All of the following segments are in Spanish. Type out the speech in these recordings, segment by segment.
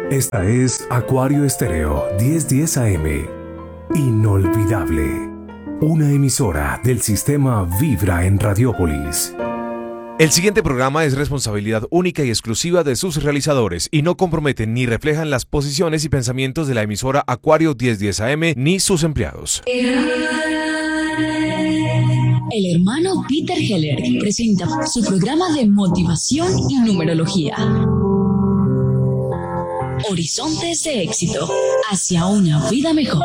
Esta es Acuario Estéreo 1010 AM. Inolvidable. Una emisora del sistema Vibra en Radiópolis. El siguiente programa es responsabilidad única y exclusiva de sus realizadores y no comprometen ni reflejan las posiciones y pensamientos de la emisora Acuario 1010 AM ni sus empleados. El hermano Peter Heller presenta su programa de motivación y numerología. Horizontes de éxito hacia una vida mejor.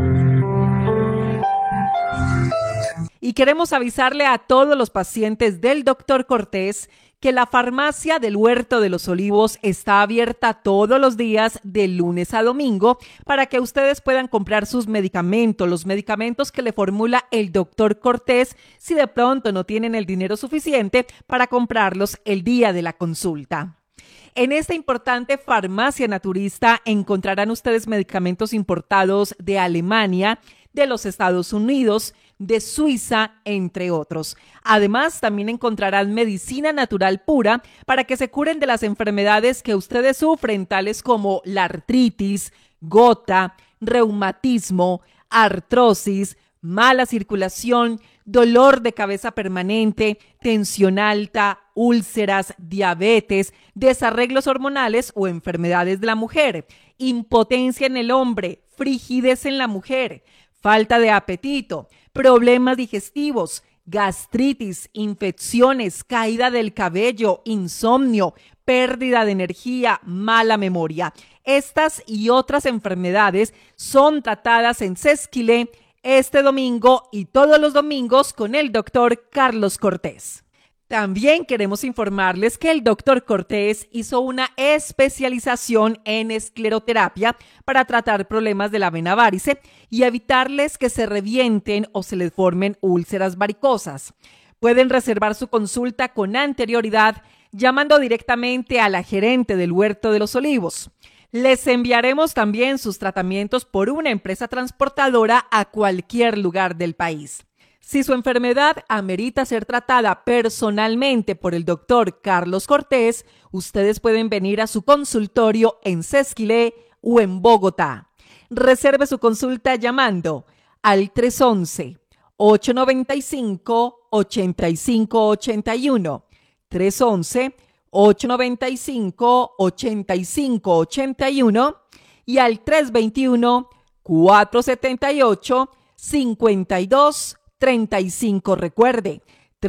Y queremos avisarle a todos los pacientes del Dr. Cortés que la farmacia del Huerto de los Olivos está abierta todos los días de lunes a domingo para que ustedes puedan comprar sus medicamentos, los medicamentos que le formula el Dr. Cortés si de pronto no tienen el dinero suficiente para comprarlos el día de la consulta. En esta importante farmacia naturista encontrarán ustedes medicamentos importados de Alemania, de los Estados Unidos, de Suiza, entre otros. Además, también encontrarán medicina natural pura para que se curen de las enfermedades que ustedes sufren, tales como la artritis, gota, reumatismo, artrosis, mala circulación, dolor de cabeza permanente, tensión alta, úlceras, diabetes, desarreglos hormonales o enfermedades de la mujer, impotencia en el hombre, frigidez en la mujer, falta de apetito, problemas digestivos, gastritis, infecciones, caída del cabello, insomnio, pérdida de energía, mala memoria. Estas y otras enfermedades son tratadas en Sesquilé este domingo y todos los domingos con el doctor Carlos Cortés. También queremos informarles que el Dr. Cortés hizo una especialización en escleroterapia para tratar problemas de la vena varice y evitarles que se revienten o se les formen úlceras varicosas. Pueden reservar su consulta con anterioridad llamando directamente a la gerente del Huerto de los Olivos. Les enviaremos también sus tratamientos por una empresa transportadora a cualquier lugar del país. Si su enfermedad amerita ser tratada personalmente por el doctor Carlos Cortés, ustedes pueden venir a su consultorio en Sesquilé o en Bogotá. Reserve su consulta llamando al 311-895-8581, 311-895-8581 y al 321-478-5235. Recuerde,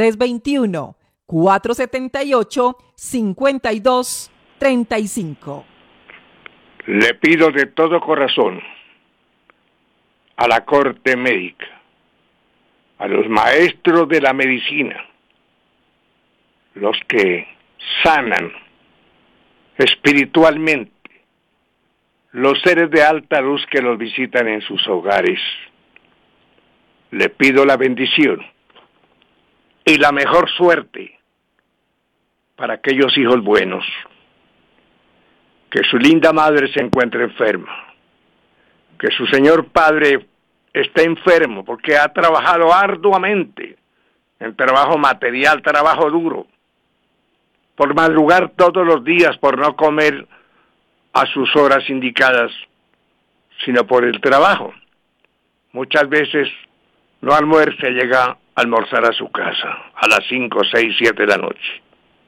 321-478-5235. Le pido de todo corazón a la corte médica, a los maestros de la medicina, los que sanan espiritualmente, los seres de alta luz que los visitan en sus hogares. Le pido la bendición y la mejor suerte para aquellos hijos buenos. Que su linda madre se encuentre enferma, que su señor padre esté enfermo porque ha trabajado arduamente en trabajo material, trabajo duro, por madrugar todos los días, por no comer a sus horas indicadas, sino por el trabajo. Muchas veces no almuerza, llega a almorzar a su casa a las 5, 6, 7 de la noche.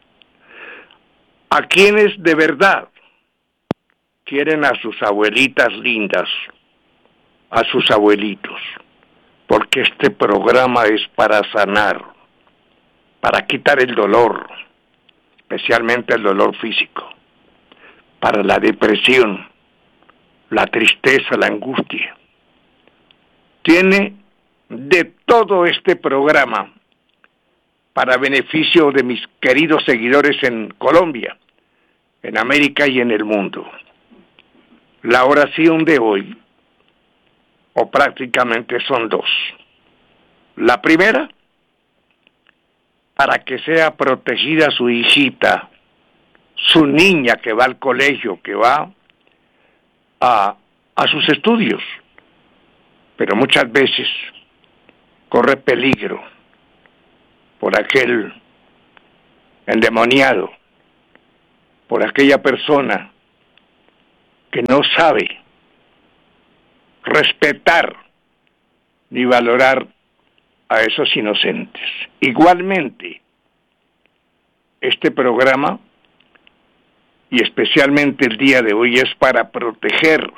A quienes de verdad quieren a sus abuelitas lindas, a sus abuelitos, porque este programa es para sanar, para quitar el dolor, especialmente el dolor físico, para la depresión, la tristeza, la angustia. Tiene de todo este programa para beneficio de mis queridos seguidores en Colombia, en América y en el mundo. La oración de hoy, o prácticamente son dos. La primera, para que sea protegida su hijita, su niña que va al colegio, que va a sus estudios, pero muchas veces corre peligro por aquel endemoniado, por aquella persona que no sabe respetar ni valorar a esos inocentes. Igualmente, este programa, y especialmente el día de hoy, es para proteger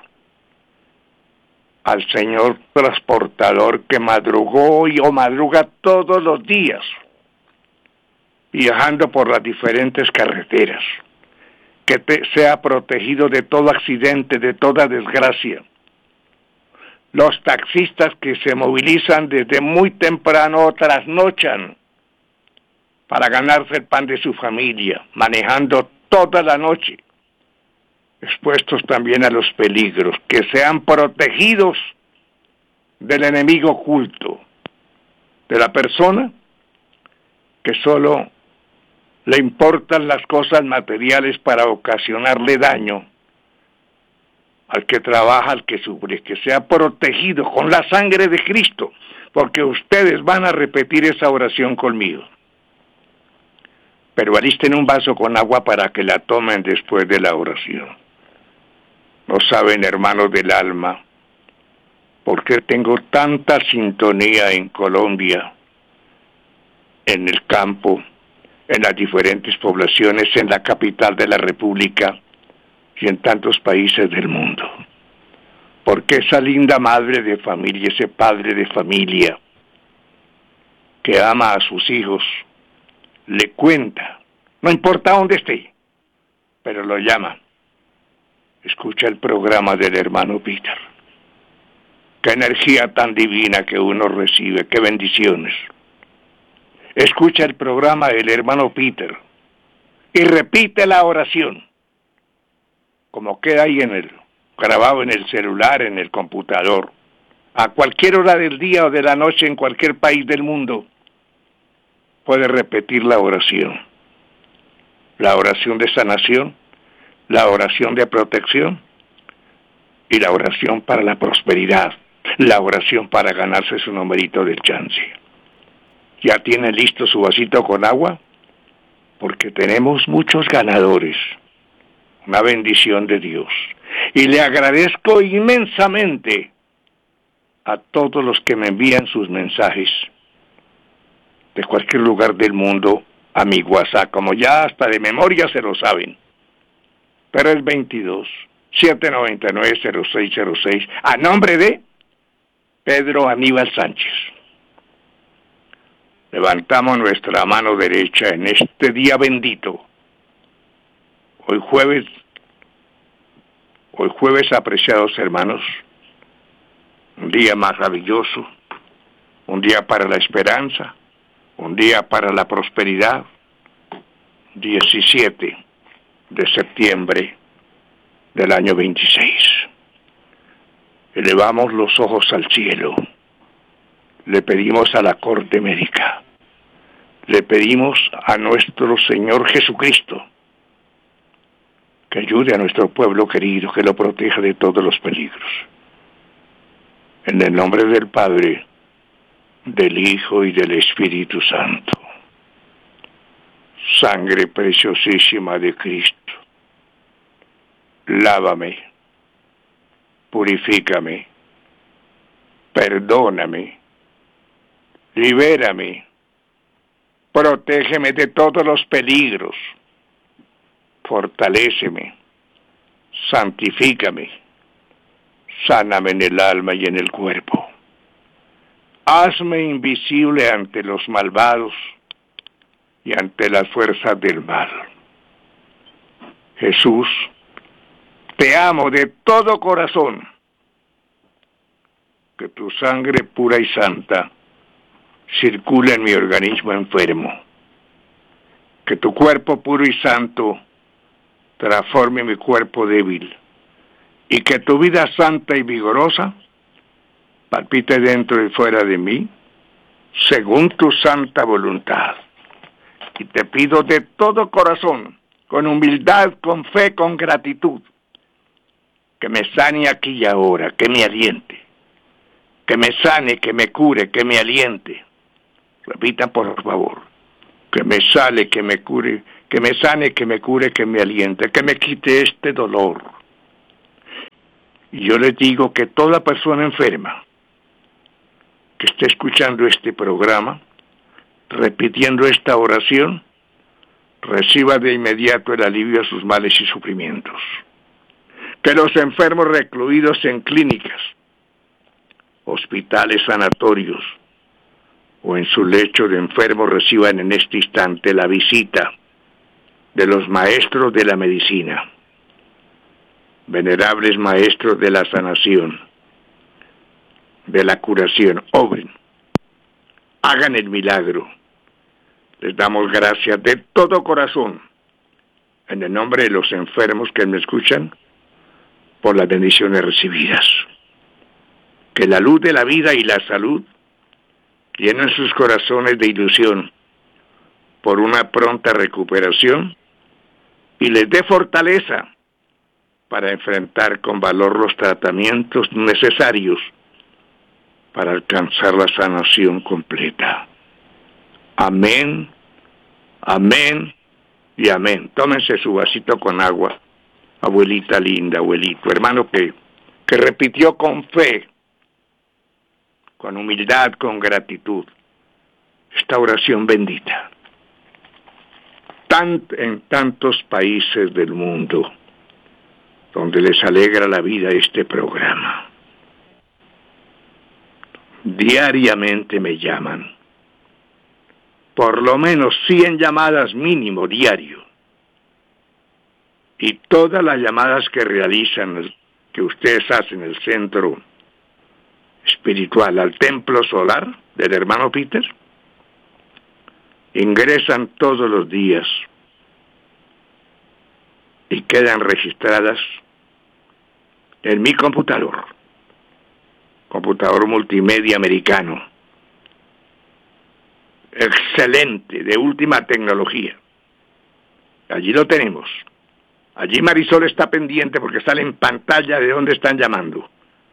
al señor transportador que madrugó o madruga todos los días, viajando por las diferentes carreteras, que sea protegido de todo accidente, de toda desgracia. Los taxistas que se movilizan desde muy temprano o trasnochan para ganarse el pan de su familia, manejando toda la noche, expuestos también a los peligros, que sean protegidos del enemigo oculto, de la persona que solo le importan las cosas materiales para ocasionarle daño al que trabaja, al que sufre, que sea protegido con la sangre de Cristo, porque ustedes van a repetir esa oración conmigo. Pero alisten un vaso con agua para que la tomen después de la oración. No saben, hermanos del alma, por qué tengo tanta sintonía en Colombia, en el campo, en las diferentes poblaciones, en la capital de la República y en tantos países del mundo. Porque esa linda madre de familia, ese padre de familia que ama a sus hijos, le cuenta, no importa dónde esté, pero lo llama. Escucha el programa del hermano Peter. Qué energía tan divina que uno recibe, qué bendiciones. Escucha el programa del hermano Peter y repite la oración, como queda ahí grabado en el celular, en el computador, a cualquier hora del día o de la noche en cualquier país del mundo. Puede repetir la oración de sanación, la oración de protección y la oración para la prosperidad, la oración para ganarse su numerito del chance. ¿Ya tiene listo su vasito con agua? Porque tenemos muchos ganadores. Una bendición de Dios. Y le agradezco inmensamente a todos los que me envían sus mensajes de cualquier lugar del mundo a mi WhatsApp, como ya hasta de memoria se lo saben. Pero es 22-799-0606, a nombre de Pedro Aníbal Sánchez. Levantamos nuestra mano derecha en este día bendito. Hoy jueves, apreciados hermanos, un día maravilloso, un día para la esperanza, un día para la prosperidad, 17 de septiembre del año 26. Elevamos los ojos al cielo, le pedimos a la corte médica, le pedimos a nuestro Señor Jesucristo que ayude a nuestro pueblo querido, que lo proteja de todos los peligros. En el nombre del Padre, del Hijo y del Espíritu Santo. Sangre preciosísima de Cristo, lávame, purifícame, perdóname, libérame, protégeme de todos los peligros, fortaléceme, santifícame, sáname en el alma y en el cuerpo. Hazme invisible ante los malvados y ante las fuerzas del mal. Jesús, te amo de todo corazón. Que tu sangre pura y santa circule en mi organismo enfermo. Que tu cuerpo puro y santo transforme mi cuerpo débil. Y que tu vida santa y vigorosa palpite dentro y fuera de mí, según tu santa voluntad. Y te pido de todo corazón, con humildad, con fe, con gratitud, que me sane aquí y ahora, que me aliente, que me sane, que me cure, que me aliente. Repitan por favor, que me sane, que me cure, que me sane, que me cure, que me aliente, que me quite este dolor, Y yo les digo que toda persona enferma que esté escuchando este programa, repitiendo esta oración, reciba de inmediato el alivio a sus males y sufrimientos. Que los enfermos recluidos en clínicas, hospitales, sanatorios o en su lecho de enfermo reciban en este instante la visita de los maestros de la medicina, venerables maestros de la sanación, de la curación. Obren, hagan el milagro. Les damos gracias de todo corazón, en el nombre de los enfermos que me escuchan, por las bendiciones recibidas. Que la luz de la vida y la salud llenen sus corazones de ilusión por una pronta recuperación y les dé fortaleza para enfrentar con valor los tratamientos necesarios para alcanzar la sanación completa. Amén, amén y amén. Tómense su vasito con agua, abuelita linda, abuelito, hermano que repitió con fe, con humildad, con gratitud, esta oración bendita. En tantos países del mundo donde les alegra la vida este programa. Diariamente me llaman, por lo menos 100 llamadas mínimo diario, y todas las llamadas que realizan, que ustedes hacen en el centro espiritual, al templo solar del hermano Peter, ingresan todos los días y quedan registradas en mi computador multimedia americano, excelente, de última tecnología. Allí lo tenemos. Allí Marisol está pendiente porque sale en pantalla de dónde están llamando.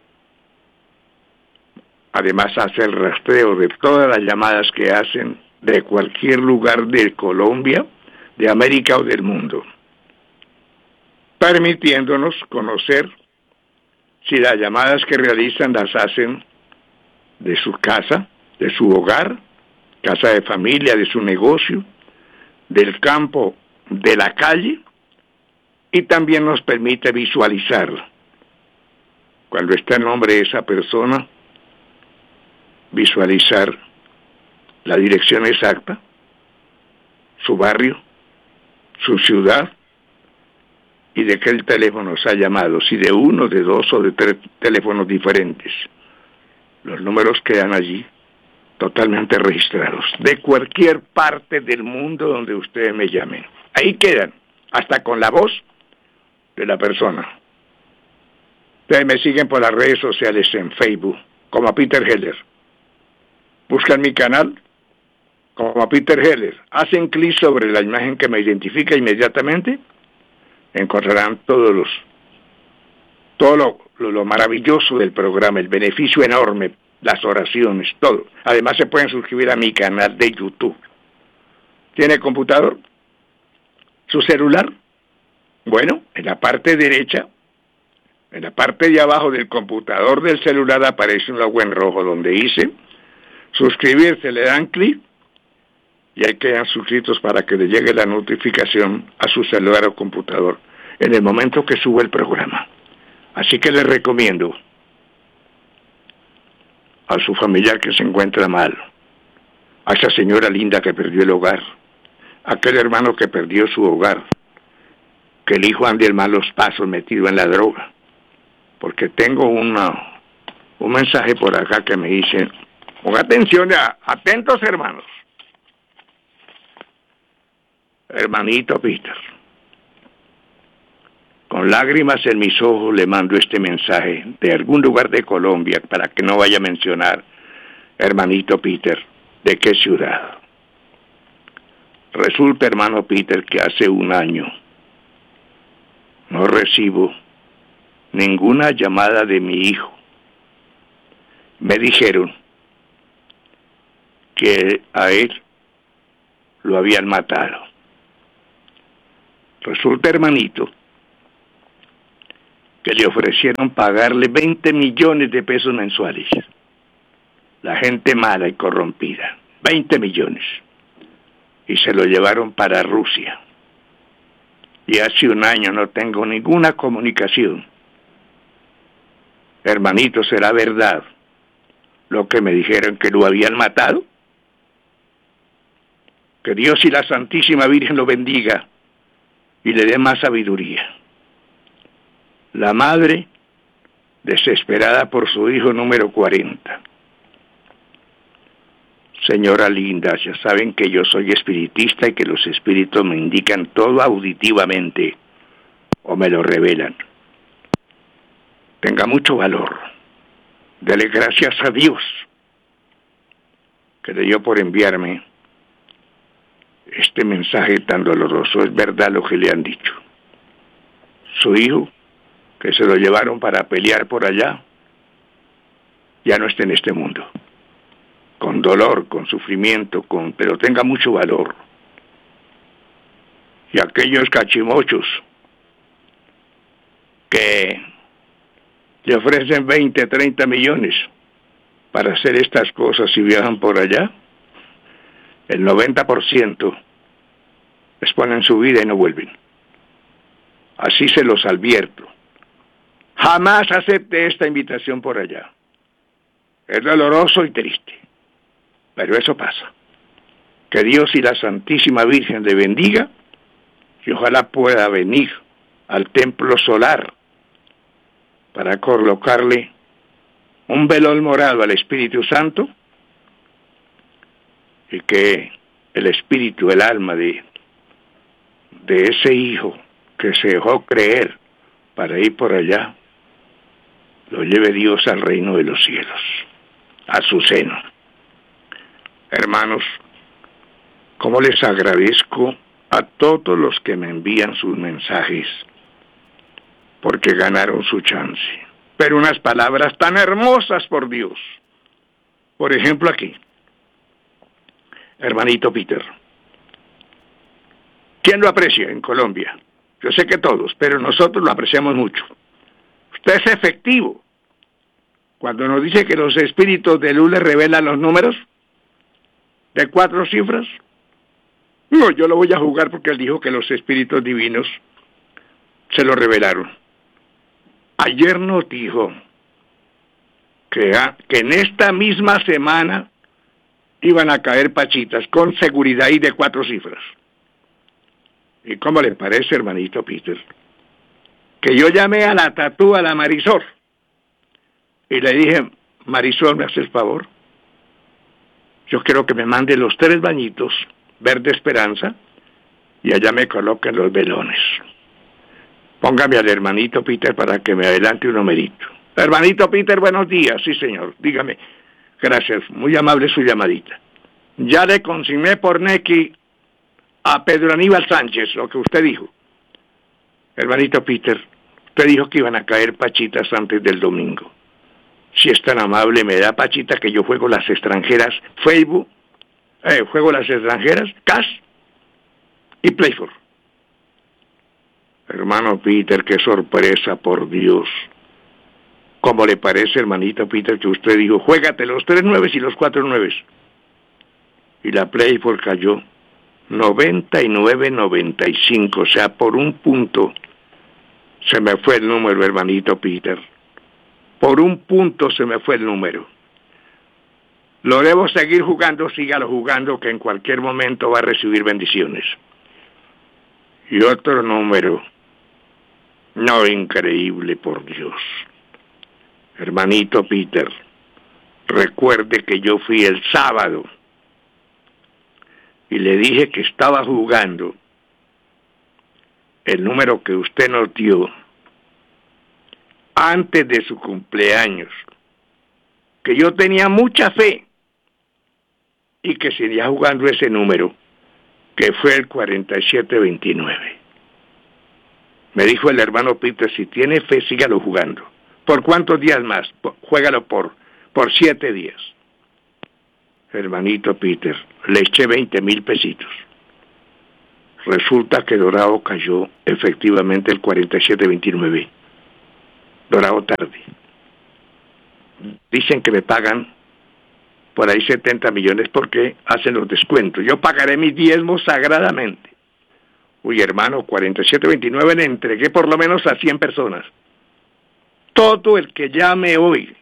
Además hace el rastreo de todas las llamadas que hacen de cualquier lugar de Colombia, de América o del mundo, permitiéndonos conocer si las llamadas que realizan las hacen de su casa, de su hogar, casa de familia, de su negocio, del campo, de la calle, y también nos permite visualizar, cuando está el nombre de esa persona, visualizar la dirección exacta, su barrio, su ciudad, y de qué teléfono se ha llamado, si de uno, de dos o de tres teléfonos diferentes. Los números quedan allí totalmente registrados, de cualquier parte del mundo donde ustedes me llamen. Ahí quedan, hasta con la voz de la persona. Ustedes me siguen por las redes sociales en Facebook, como a Peter Heller. Buscan mi canal como a Peter Heller. Hacen clic sobre la imagen que me identifica inmediatamente. Encontrarán todo lo maravilloso del programa, el beneficio enorme, las oraciones, todo. Además se pueden suscribir a mi canal de YouTube. ¿Tiene computador? ¿Su celular? Bueno, en la parte derecha, en la parte de abajo del computador del celular aparece un logo en rojo donde dice suscribirse, le dan clic y ahí quedan suscritos para que le llegue la notificación a su celular o computador en el momento que sube el programa. Así que les recomiendo a su familiar que se encuentra mal, a esa señora linda que perdió el hogar, a aquel hermano que perdió su hogar, que el hijo ande en malos pasos metido en la droga, porque tengo un mensaje por acá que me dice, ponga atención, atentos hermanos. Hermanito Peter, con lágrimas en mis ojos le mando este mensaje de algún lugar de Colombia para que no vaya a mencionar, hermanito Peter, de qué ciudad. Resulta, hermano Peter, que hace un año no recibo ninguna llamada de mi hijo. Me dijeron que a él lo habían matado. Resulta, hermanito, que le ofrecieron pagarle 20 millones de pesos mensuales. La gente mala y corrompida, 20 millones. Y se lo llevaron para Rusia. Y hace un año no tengo ninguna comunicación. Hermanito, ¿será verdad lo que me dijeron que lo habían matado? Que Dios y la Santísima Virgen lo bendiga y le dé más sabiduría. La madre, desesperada por su hijo número 40. Señora linda, ya saben que yo soy espiritista y que los espíritus me indican todo auditivamente o me lo revelan. Tenga mucho valor. Dele gracias a Dios que le dio por enviarme este mensaje tan doloroso. Es verdad lo que le han dicho. Su hijo, que se lo llevaron para pelear por allá, ya no está en este mundo. Con dolor, con sufrimiento, pero tenga mucho valor. Y aquellos cachimochos que le ofrecen 20, 30 millones para hacer estas cosas y viajan por allá, el 90% exponen su vida y no vuelven. Así se los advierto. Jamás acepte esta invitación por allá. Es doloroso y triste, pero eso pasa. Que Dios y la Santísima Virgen le bendiga y ojalá pueda venir al templo solar para colocarle un velón morado al Espíritu Santo y que el espíritu, el alma de ese hijo que se dejó creer para ir por allá, lo lleve Dios al reino de los cielos, a su seno. Hermanos, cómo les agradezco a todos los que me envían sus mensajes, porque ganaron su chance. Pero unas palabras tan hermosas, por Dios. Por ejemplo aquí, hermanito Peter. ¿Quién lo aprecia en Colombia? Yo sé que todos, pero nosotros lo apreciamos mucho. Usted es efectivo. Cuando nos dice que los espíritus de luz le revelan los números de 4 cifras, no, yo lo voy a jugar porque él dijo que los espíritus divinos se lo revelaron. Ayer nos dijo que en esta misma semana iban a caer pachitas con seguridad y de 4 cifras. ¿Y cómo le parece, hermanito Peter? Que yo llamé a la tatú, a la Marisol, y le dije, Marisol, ¿me hace el favor? Yo quiero que me mande los 3 bañitos verde esperanza y allá me coloquen los velones. Póngame al hermanito Peter para que me adelante un numerito. Hermanito Peter, buenos días. Sí, señor, dígame. Gracias, muy amable su llamadita. Ya le consigné por Nequi a Pedro Aníbal Sánchez, lo que usted dijo. Hermanito Peter, usted dijo que iban a caer pachitas antes del domingo. Si es tan amable, me da pachita que yo juego las extranjeras Facebook, juego las extranjeras, Cash y Playfor. Hermano Peter, qué sorpresa, por Dios. ¿Cómo le parece, hermanito Peter, que usted dijo, juégate los 3 9 y los 4 9? Y la Playfor cayó 99-95, o sea, por un punto se me fue el número, hermanito Peter. Por un punto se me fue el número. Lo debo seguir jugando, sígalo jugando, que en cualquier momento va a recibir bendiciones. Y otro número. No, increíble, por Dios. Hermanito Peter, recuerde que yo fui el sábado y le dije que estaba jugando el número que usted nos dio antes de su cumpleaños, que yo tenía mucha fe y que seguía jugando ese número, que fue el 4729. Me dijo el hermano Peter, si tiene fe, sígalo jugando. ¿Por cuántos días más? Juégalo por 7 días. Hermanito Peter, le eché 20,000 pesitos. Resulta que Dorado cayó efectivamente el 4729. Dorado tarde. Dicen que me pagan por ahí 70 millones porque hacen los descuentos. Yo pagaré mis diezmos sagradamente. Uy, hermano, 4729 le entregué por lo menos a 100 personas. Todo el que llame hoy,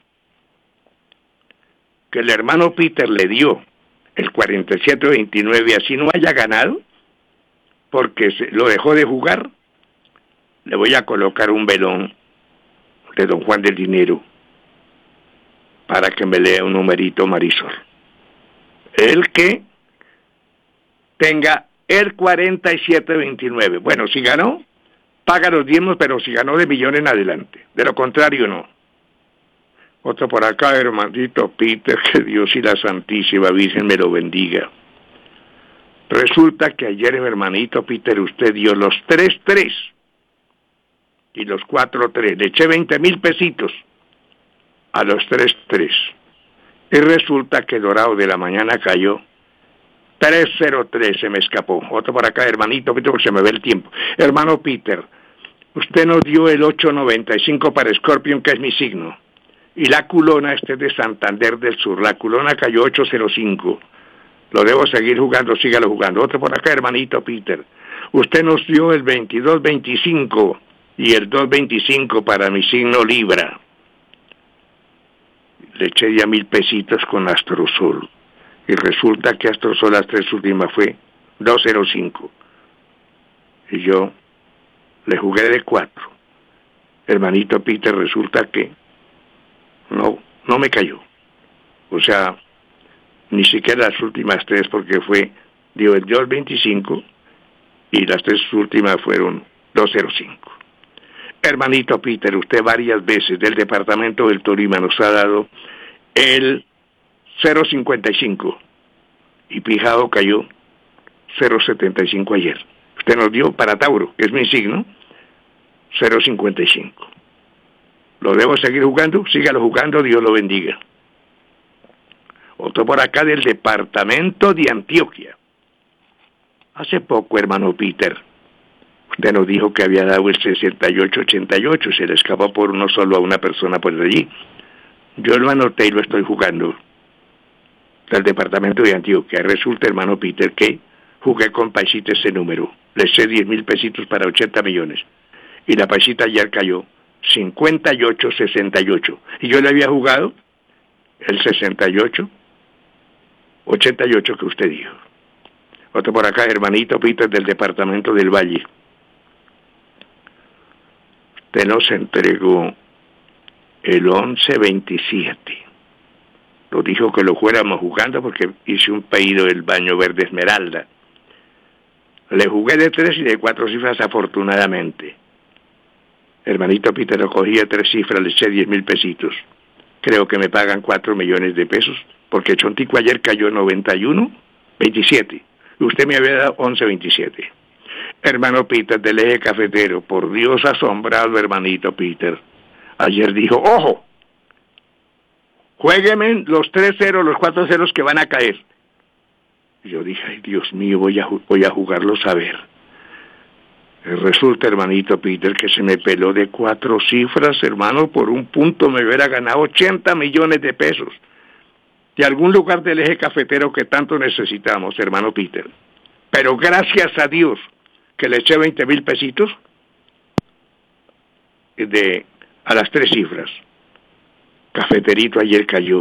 que el hermano Peter le dio el 4729, así no haya ganado, porque lo dejó de jugar, le voy a colocar un velón de Don Juan del Dinero para que me lea un numerito Marisol. El que tenga el 4729. Bueno, si ganó, paga los diezmos, pero si ganó de millón en adelante. De lo contrario, no. Otro por acá, hermanito Peter, que Dios y la Santísima Virgen me lo bendiga. Resulta que ayer, hermanito Peter, usted dio los 3-3 y los 4-3. Le eché 20,000 pesitos a los 3-3. Y resulta que Dorado de la mañana cayó 303, se me escapó. Otro por acá, hermanito Peter, porque se me ve el tiempo. Hermano Peter, usted nos dio el 895 para Scorpion, que es mi signo. Y la culona, este es de Santander del Sur. La culona cayó 805. Lo debo seguir jugando, sígalo jugando. Otro por acá, hermanito Peter. Usted nos dio el 2225 y el 225 para mi signo Libra. Le eché ya 1,000 pesitos con Astrosol. Y resulta que Astrosol las 3 últimas fue 205. Y yo le jugué de 4. Hermanito Peter, resulta que no me cayó. O sea, ni siquiera las últimas 3, porque dio el 225 y las 3 últimas fueron 205. Hermanito Peter, usted varias veces del departamento del Tolima nos ha dado el 0.55 y Pijado cayó 0.75 ayer. Usted nos dio para Tauro, que es mi signo, 0.55. ¿Lo debo seguir jugando? Sígalo jugando, Dios lo bendiga. Otro por acá del departamento de Antioquia. Hace poco, hermano Peter, usted nos dijo que había dado el 68-88, se le escapó por uno solo a una persona por allí. Yo lo anoté y lo estoy jugando. Del departamento de Antioquia. Resulta, hermano Peter, que jugué con Paisita ese número. Le eché 10,000 pesitos para 80 millones. Y la Paisita ayer cayó 58-68. Y yo le había jugado el 68-88 que usted dijo. Otro por acá, hermanito Peter, del departamento del Valle. Usted nos entregó el 11-27. Lo dijo que lo fuéramos jugando porque hice un pedido del baño verde Esmeralda. Le jugué de 3 y de 4 cifras afortunadamente. Hermanito Peter, lo cogí de 3 cifras, le eché 10,000 pesitos. Creo que me pagan 4 millones de pesos, porque Chontico ayer cayó 91-27. Y usted me había dado 11-27. Hermano Peter, del eje cafetero, por Dios asombrado, hermanito Peter. Ayer dijo, ¡ojo! Juégueme los 3-0, los 4-0 que van a caer. Y yo dije, ay, Dios mío, voy a jugarlos a ver. Resulta, hermanito Peter, que se me peló de 4 cifras, hermano, por un punto me hubiera ganado 80 millones de pesos. De algún lugar del eje cafetero que tanto necesitamos, hermano Peter. Pero gracias a Dios que le eché 20,000 pesitos a las 3 cifras. Cafeterito ayer cayó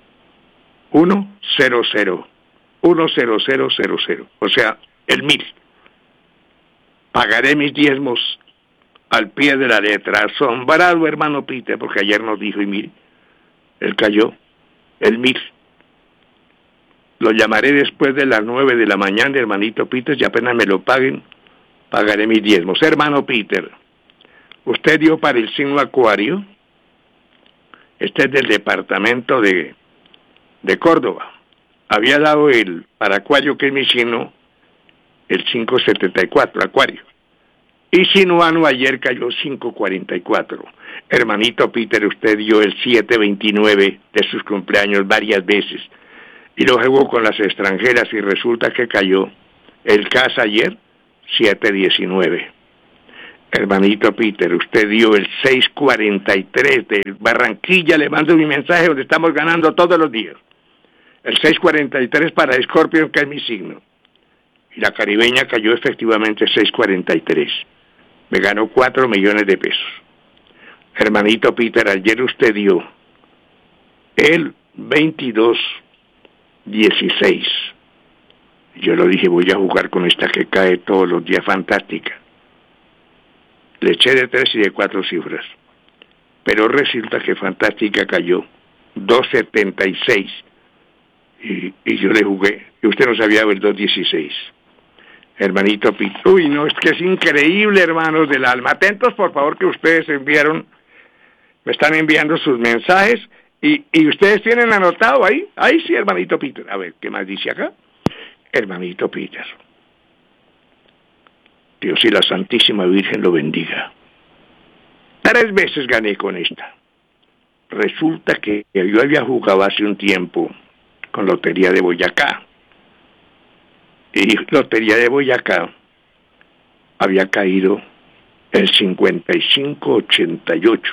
1-0-0, 1-0-0-0-0, o sea, el 1,000. Pagaré mis diezmos al pie de la letra. Asombrado, hermano Peter, porque ayer nos dijo, y mire, él cayó el 1,000. Lo llamaré después de las 9 de la mañana, hermanito Peter, y apenas me lo paguen, pagaré mis diezmos. Hermano Peter, usted dio para el signo Acuario. Este es del departamento de Córdoba. Había dado para Acuario, que es mi signo, el 574, Acuario. Y Sinuano ayer cayó 544. Hermanito Peter, usted dio el 729 de sus cumpleaños varias veces. Y lo jugó con las extranjeras y resulta que cayó el CAS ayer 719. Hermanito Peter, usted dio el 643 de Barranquilla, le mando mi mensaje donde estamos ganando todos los días. El 643 para Escorpio, que es mi signo. Y la caribeña cayó efectivamente 643. Me ganó 4 millones de pesos. Hermanito Peter, ayer usted dio el 2216. Yo lo dije, voy a jugar con esta que cae todos los días, fantástica. Le eché de 3 y de 4 cifras. Pero resulta que fantástica cayó 276. Y yo le jugué. Y usted no sabía el 216. Hermanito Peter. Uy, no, es que es increíble, hermanos del alma. Atentos, por favor, que ustedes me están enviando sus mensajes. Y ustedes tienen anotado ahí. Ahí sí, hermanito Peter. A ver, ¿qué más dice acá? Hermanito Peter. Dios y la Santísima Virgen lo bendiga. 3 veces gané con esta. Resulta que yo había jugado hace un tiempo con Lotería de Boyacá. Y Lotería de Boyacá había caído el 5588.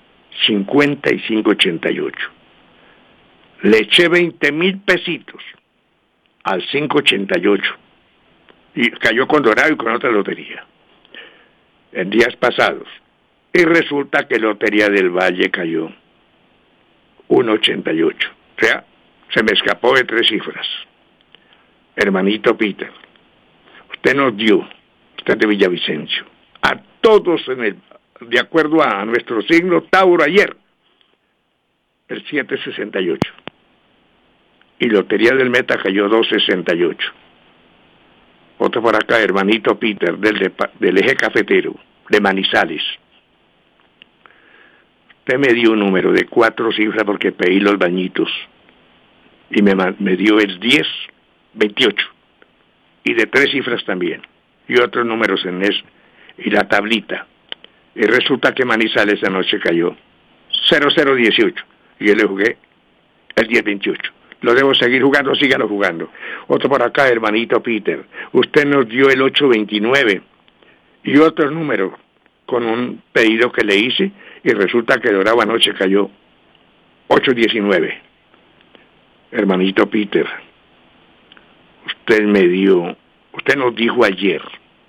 5588. Le eché 20,000 pesitos al 588. Y cayó con Dorado y con otra lotería en días pasados. Y resulta que Lotería del Valle cayó 188. O sea, se me escapó de 3 cifras. Hermanito Peter, usted nos dio, usted de Villavicencio, a todos de acuerdo a nuestro signo Tauro ayer, el 768. Y Lotería del Meta cayó 268. Otro por acá, hermanito Peter, del eje cafetero, de Manizales. Usted me dio un número de 4 cifras porque pedí los bañitos. Y me dio el 1028. Y de 3 cifras también. Y otros números en eso. Y la tablita. Y resulta que Manizales anoche cayó 0018. Y yo le jugué el 1028. Lo debo seguir jugando, sígalo jugando. Otro por acá, hermanito Peter. Usted nos dio el 829 y otro número con un pedido que le hice y resulta que Dorado anoche cayó 819. Hermanito Peter, usted nos dijo ayer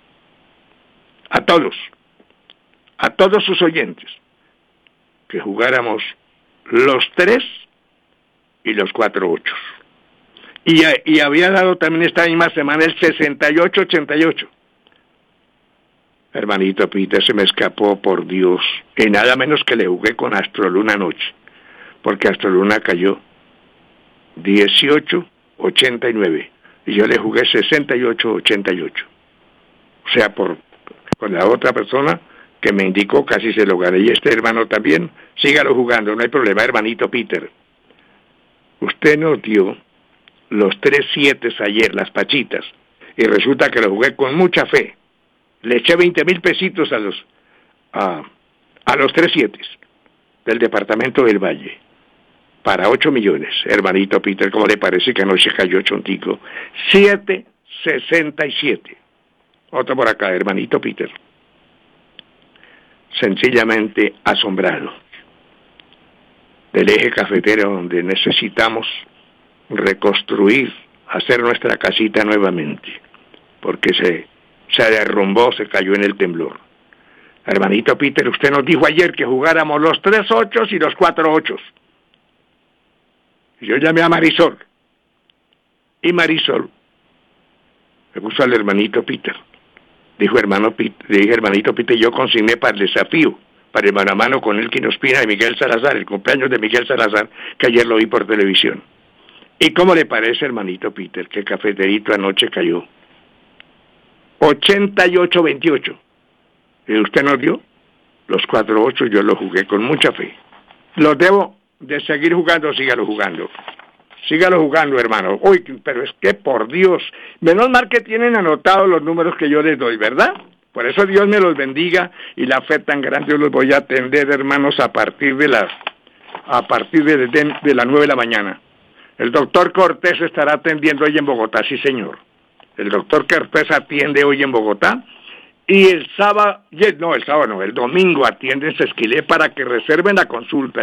a todos sus oyentes que jugáramos los 3 y los 4 ochos. Y había dado también esta misma semana el 68-88. Hermanito Peter, se me escapó, por Dios. Y nada menos que le jugué con Astroluna anoche. Porque Astroluna cayó 18-89. Y yo le jugué 68-88. O sea, con la otra persona que me indicó, casi se lo gané. Y este hermano también, sígalo jugando, no hay problema, hermanito Peter. Usted nos dio los 3 7 ayer, las pachitas, y resulta que lo jugué con mucha fe. Le eché 20,000 pesitos a los 3 7 del departamento del Valle, para 8 millones. Hermanito Peter, ¿cómo le parece que anoche cayó chontico? 767. Otro por acá, hermanito Peter. Sencillamente asombrado. Del eje cafetero donde necesitamos reconstruir, hacer nuestra casita nuevamente, porque se derrumbó, se cayó en el temblor. Hermanito Peter, usted nos dijo ayer que jugáramos los 3 ochos y los 4 ochos. Yo llamé a Marisol, y Marisol me puso al hermanito Peter. Dijo hermanito Peter, yo consigné para el desafío, para el mano a mano con el Quinospina de Miguel Salazar, el cumpleaños de Miguel Salazar, que ayer lo vi por televisión. ¿Y cómo le parece, hermanito Peter, que cafeterito anoche cayó 88-28? ¿Y usted nos dio? Los 4 ochos yo los jugué con mucha fe. Los debo de seguir jugando, sígalo jugando. Sígalo jugando, hermano. Uy, pero es que por Dios, menos mal que tienen anotados los números que yo les doy, ¿verdad? Por eso Dios me los bendiga y la fe tan grande yo los voy a atender, hermanos, a partir de las 9 de la mañana. El doctor Cortés estará atendiendo hoy en Bogotá, sí señor. El doctor Cortés atiende hoy en Bogotá Y el domingo atienden Sesquilé para que reserven la consulta.